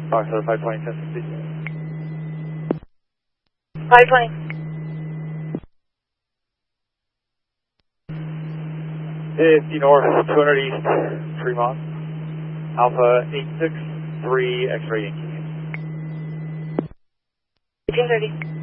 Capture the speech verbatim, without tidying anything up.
Foxtrot five twenty, ten sixty. five twenty. fifty north, two hundred east, Fremont. Alpha eight six three, X-ray Yankee. eighteen thirty.